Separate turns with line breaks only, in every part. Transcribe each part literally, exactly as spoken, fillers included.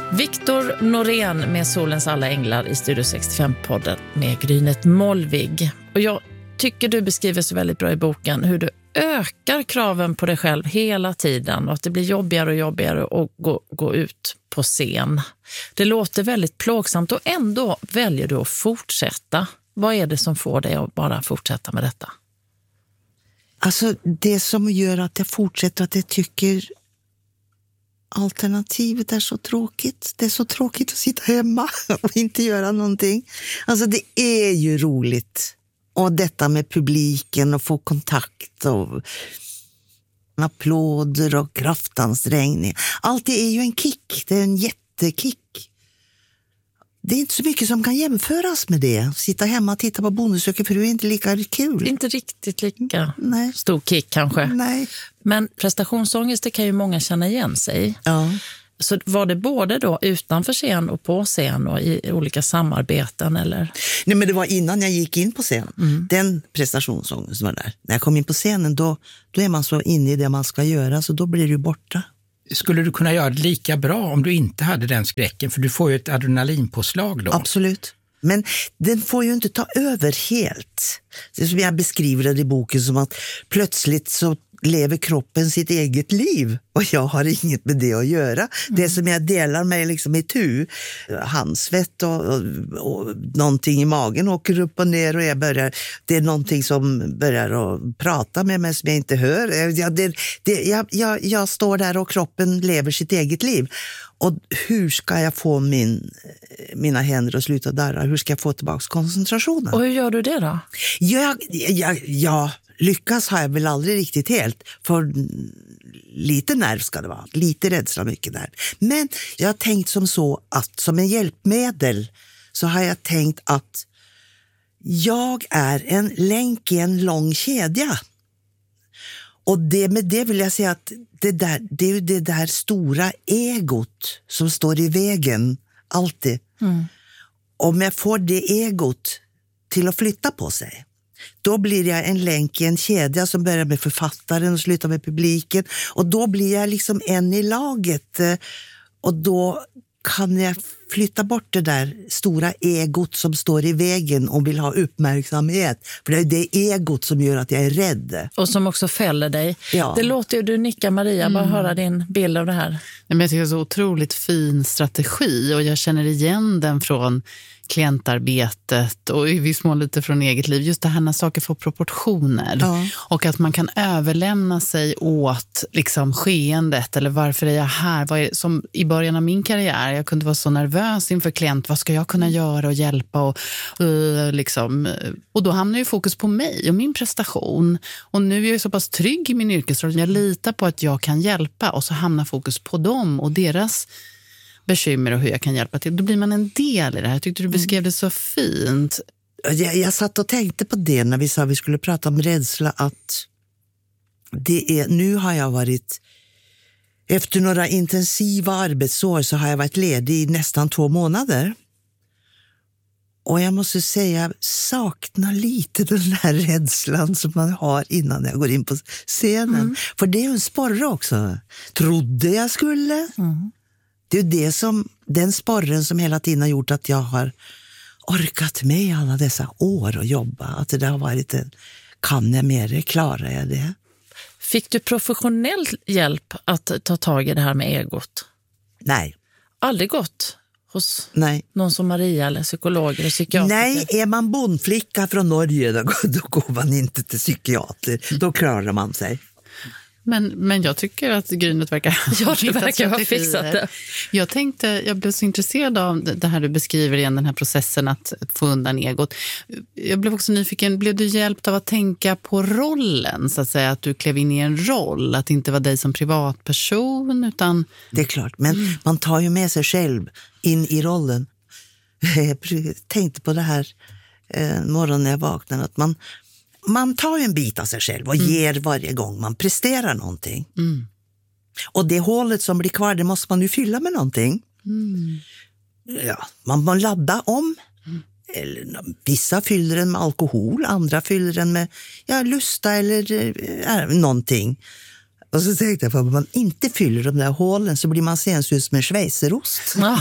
Viktor Norén med Solens alla änglar i Studio sextiofem-podden med Grynet Molvig. Och jag tycker du beskriver så väldigt bra i boken hur du ökar kraven på dig själv hela tiden och att det blir jobbigare och jobbigare att gå, gå ut på scen. Det låter väldigt plågsamt och ändå väljer du att fortsätta. Vad är det som får dig att bara fortsätta med detta?
Alltså det som gör att jag fortsätter att jag tycker alternativet är så tråkigt. Det är så tråkigt att sitta hemma och inte göra någonting. Alltså det är ju roligt. Och detta med publiken och få kontakt och applåder och kraftansträngning. Allt det är ju en kick. Det är en jättekick. Det är inte så mycket som kan jämföras med det. Sitta hemma och titta på Bonde söker fru är inte lika kul.
Inte riktigt lika
Nej.
Stor kick kanske.
Nej. Men
prestationsångest, det kan ju många känna igen sig.
Ja.
Så var det både då utanför scen och på scen och i olika samarbeten eller?
Nej, men det var innan jag gick in på scen.
Mm.
Den prestationsångesten var där. När jag kom in på scenen då, då är man så inne i det man ska göra så då blir det ju borta.
Skulle du kunna göra det lika bra om du inte hade den skräcken? För du får ju ett adrenalinpåslag då.
Absolut. Men den får ju inte ta över helt. Det är som jag beskriver det i boken som att plötsligt så lever kroppen sitt eget liv och jag har inget med det att göra. Mm. Det som jag delar med liksom i tu, handsvett och, och, och någonting i magen åker upp och ner och jag börjar, det är någonting som börjar att prata med mig som jag inte hör. Jag, det, det, jag, jag, jag står där och kroppen lever sitt eget liv. Och hur ska jag få min, mina händer att sluta darra? Hur ska jag få tillbaka koncentrationen?
Och hur gör du det då?
Jag, jag, jag lyckas har jag väl aldrig riktigt helt. För lite nerv ska det vara. Lite rädsla, mycket nerv. Men jag har tänkt som så att som en hjälpmedel så har jag tänkt att jag är en länk i en lång kedja. Och det, med det vill jag säga att det, där, det är ju det där stora egot som står i vägen alltid. Mm. Om jag får det egot till att flytta på sig, då blir jag en länk i en kedja som börjar med författaren och slutar med publiken. Och då blir jag liksom en i laget. Och då kan jag flytta bort det där stora egot som står i vägen och vill ha uppmärksamhet. För det är det egot som gör att jag är rädd.
Och som också fäller dig. Ja. Det låter ju, du nickar Maria, mm. bara höra din bild av det här.
Men jag tycker det är så otroligt fin strategi och jag känner igen den från klientarbetet och i viss mån lite från eget liv. Just det här när saker får proportioner ja. Och att man kan överlämna sig åt liksom skeendet eller varför är jag här? Vad är, som i början av min karriär, jag kunde vara så nervös inför klient. Vad ska jag kunna göra och hjälpa? Och, uh, liksom. och då hamnar ju fokus på mig och min prestation. Och nu är jag så pass trygg i min yrkesroll. Jag litar på att jag kan hjälpa och så hamnar fokus på dem och deras bekymmer och hur jag kan hjälpa till. Då blir man en del i det här. Jag tyckte du beskrev det så fint.
Jag, jag satt och tänkte på det när vi sa att vi skulle prata om rädsla. Att det är, nu har jag varit, efter några intensiva arbetsår så har jag varit ledig i nästan två månader. Och jag måste säga, jag saknar lite den här rädslan som man har innan jag går in på scenen. Mm. För det är ju en sporre också. Trodde jag skulle... Mm. Det är det som, den sporren som hela tiden har gjort att jag har orkat med alla dessa år och jobba. Att det har varit en, kan jag mer, klarar jag det?
Fick du professionell hjälp att ta tag i det här med egot?
Nej.
Aldrig gått hos
Nej.
någon som Maria eller psykolog eller psykiater?
Nej, är man bondflicka från Norge då, då går man inte till psykiater. Då klarar man sig.
Men, men jag tycker att Grynet verkar
ja, det verkar ha fixat det.
Jag tänkte, jag blev så intresserad av det här du beskriver igen, den här processen att få undan egot. Jag blev också nyfiken, blev du hjälpt av att tänka på rollen, så att säga, att du klev in i en roll, att det inte var dig som privatperson, utan...
Det är klart, men mm. man tar ju med sig själv in i rollen. Jag tänkte på det här eh, morgonen när jag vaknade, att man Man tar ju en bit av sig själv och mm. ger varje gång man presterar någonting. Mm. Och det hålet som blir kvar, det måste man ju fylla med någonting. Mm. Ja, man måste ladda om. Mm. Eller, vissa fyller den med alkohol, andra fyller den med ja, lusta eller äh, någonting. Och så tänkte jag, för om man inte fyller de där hålen så blir man sens ut som en schweizerost.
Ja.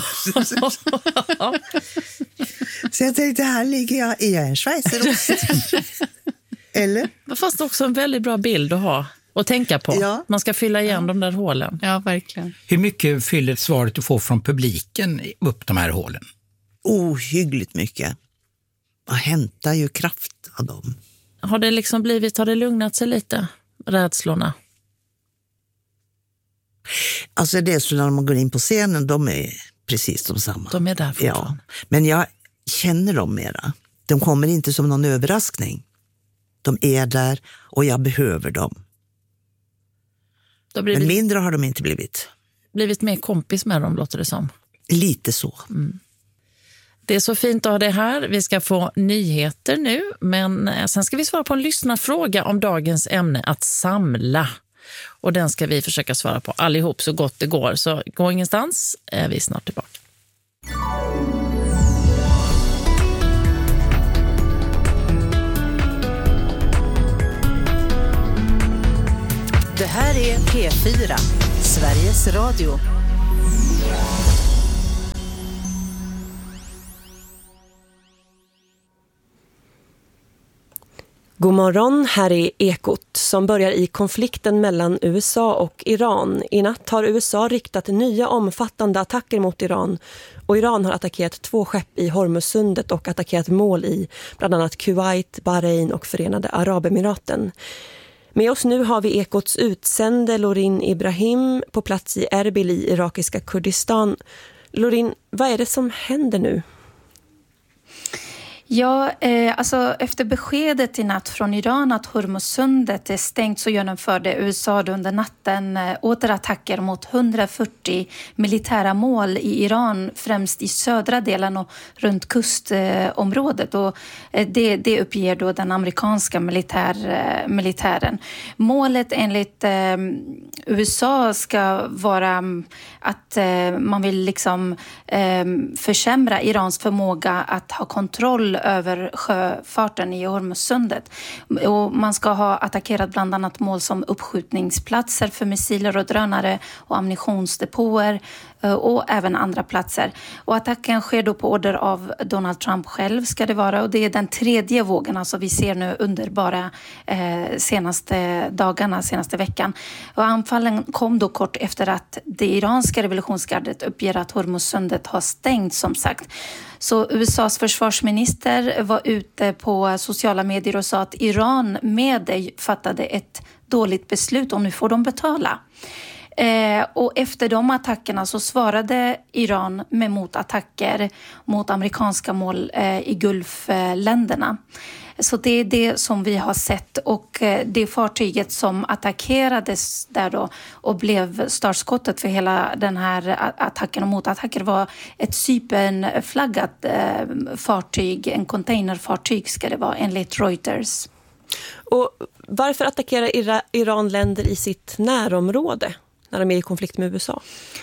Så jag tänkte, här ligger jag, är jag en schweizerost? Eller?
Fast också en väldigt bra bild att ha och tänka på.
Ja.
Man ska fylla igen ja. de där hålen.
Ja, verkligen.
Hur mycket fyller svaret du får från publiken upp de här hålen?
Ohyggligt mycket. Man hämtar ju kraft av dem.
Har det liksom blivit, har det lugnat sig lite, rädslorna?
Alltså rädslorna när man går in på scenen, de är precis de samma.
De är där fortfarande.
Ja. Men jag känner dem mera. De kommer inte som någon överraskning. De är där och jag behöver dem.
Då blivit,
Men mindre har de inte blivit.
Blivit mer kompis med dem, låter det som.
Lite så.
Mm. Det är så fint att ha det här. Vi ska få nyheter nu, men sen ska vi svara på en lyssnarfråga om dagens ämne, att samla. Och den ska vi försöka svara på allihop så gott det går. Så gå ingenstans, är vi snart tillbaka.
Det här är P fyra, Sveriges Radio.
God morgon, här är Ekot som börjar i konflikten mellan U S A och Iran. I natt har U S A riktat nya omfattande attacker mot Iran och Iran har attackerat två skepp i Hormuzsundet och attackerat mål i bland annat Kuwait, Bahrain och Förenade Arabemiraten. Med oss nu har vi Ekots utsände Lorin Ibrahim på plats i Erbil i irakiska Kurdistan. Lorin, vad är det som händer nu?
Ja, eh, alltså efter beskedet i natt från Iran att Hormuzsundet är stängt så genomförde U S A under natten eh, återattacker mot hundrafyrtio militära mål i Iran, främst i södra delen och runt kustområdet. Eh, och eh, det, det uppger då den amerikanska militär, eh, militären. Målet enligt eh, U S A ska vara att eh, man vill liksom eh, försämra Irans förmåga att ha kontroll över sjöfarten i Hormuzsundet. Och man ska ha attackerat bland annat mål som uppskjutningsplatser för missiler och drönare och ammunitionsdepåer och även andra platser. Och attacken sker då på order av Donald Trump själv ska det vara, och det är den tredje vågen alltså vi ser nu under bara eh, senaste dagarna, senaste veckan. Och anfallen kom då kort efter att det iranska revolutionsgardet uppger att Hormuzsundet har stängt som sagt. Så U S A:s försvarsminister var ute på sociala medier och sa att Iran med det fattade ett dåligt beslut och nu får de betala. Eh, och efter de attackerna så svarade Iran med motattacker mot amerikanska mål eh, i Gulfländerna. Så det är det som vi har sett, och eh, det fartyget som attackerades där då och blev startskottet för hela den här attacken och motattacker var ett Cypernflaggat eh, fartyg, en containerfartyg ska det vara enligt Reuters.
Och varför attackerar Ira- Iran länder i sitt närområde när de är i konflikt med U S A?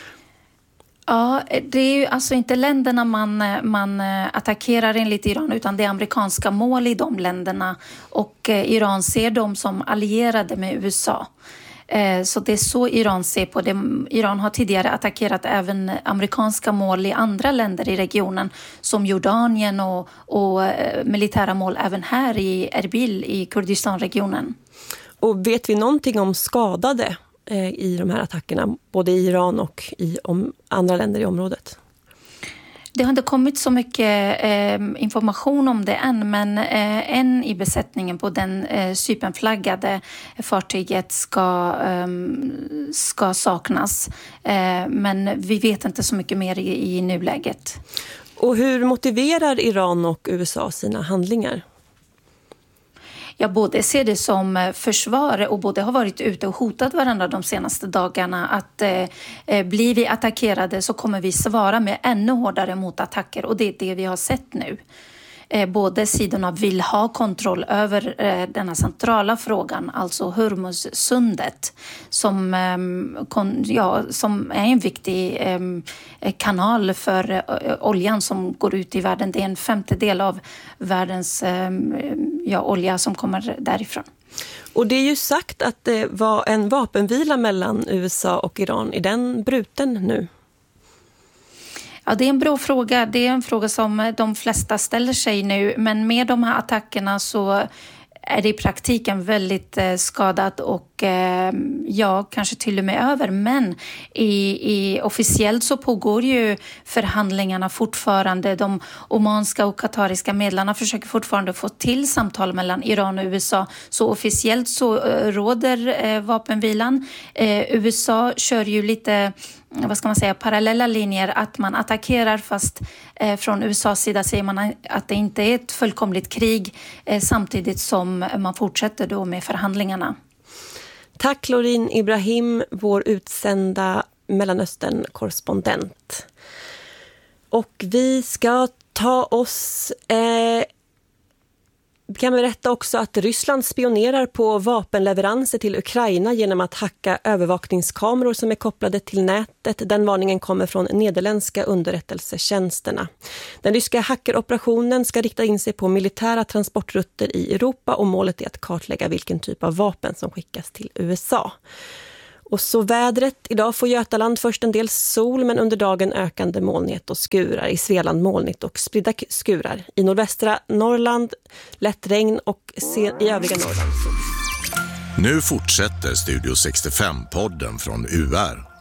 Ja, det är ju alltså inte länderna man, man attackerar enligt Iran, utan det är amerikanska mål i de länderna, och Iran ser dem som allierade med U S A. Så det är så Iran ser på det. Iran har tidigare attackerat även amerikanska mål i andra länder i regionen som Jordanien och, och militära mål även här i Erbil i Kurdistanregionen.
Och vet vi någonting om skadade i de här attackerna, både i Iran och i om andra länder i området?
Det har inte kommit så mycket eh, information om det än, men eh, en i besättningen på den eh, Cypernflaggade fartyget ska, eh, ska saknas. Eh, men vi vet inte så mycket mer i, i nuläget.
Och hur motiverar Iran och U S A sina handlingar?
Jag både ser det som försvar och både har varit ute och hotat varandra de senaste dagarna att eh, blir vi attackerade så kommer vi svara med ännu hårdare motattacker, och det är det vi har sett nu. Eh, båda sidorna vill ha kontroll över eh, denna centrala frågan, alltså Hormuzsundet, som, eh, kon, ja, som är en viktig eh, kanal för eh, oljan som går ut i världen. Det är en femtedel av världens eh, ja, olja som kommer därifrån.
Och det är ju sagt att det var en vapenvila mellan U S A och Iran. Är den bruten nu?
Ja, det är en bra fråga. Det är en fråga som de flesta ställer sig nu. Men med de här attackerna så är det i praktiken väldigt eh, skadat och eh, ja, kanske till och med över. Men i, i, officiellt så pågår ju förhandlingarna fortfarande. De omanska och katariska medlarna försöker fortfarande få till samtal mellan Iran och U S A. Så officiellt så eh, råder eh, vapenvilan. Eh, U S A kör ju lite... vad ska man säga, parallella linjer, att man attackerar fast eh, från U S A:s sida säger man att det inte är ett fullkomligt krig eh, samtidigt som man fortsätter då med förhandlingarna.
Tack Lorin Ibrahim, vår utsända Mellanöstern-korrespondent. Och vi ska ta oss... Eh, Vi kan berätta också att Ryssland spionerar på vapenleveranser till Ukraina genom att hacka övervakningskameror som är kopplade till nätet. Den varningen kommer från nederländska underrättelsetjänsterna. Den ryska hackeroperationen ska rikta in sig på militära transportrutter i Europa och målet är att kartlägga vilken typ av vapen som skickas till U S A. Och så vädret. Idag får Götaland först en del sol men under dagen ökande molnighet och skurar. I Svealand molnigt och spridda skurar. I nordvästra Norrland lätt regn och i övriga Norrland sol.
Nu fortsätter Studio sextiofem-podden från U R.